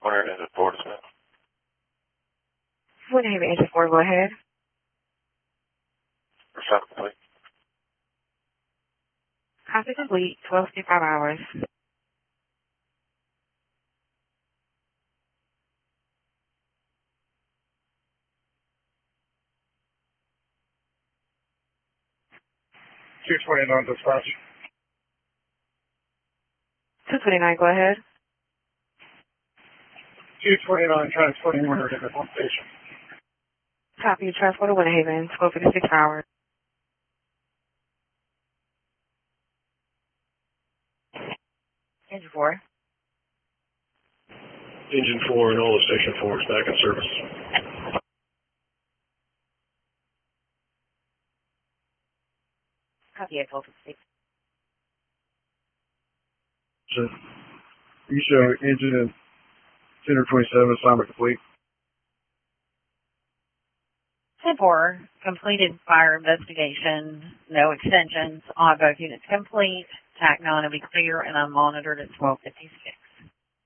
Wondering is it Florida Smith? What name is it for? Go ahead. Reception complete. Copy complete. 12 to 5 hours. $229 dispatch. 229, go ahead. 229 transporting order to the pump station. Copy. Transport to Winter Haven. 12:56 hours. Engine 4. Engine 4 and all of Station 4 is back in service. Copy at 12:56. You show engine and Center 27 assignment complete. 10-4, completed fire investigation, no extensions, all both units complete, TAC 9 will be clear and unmonitored at 12:56.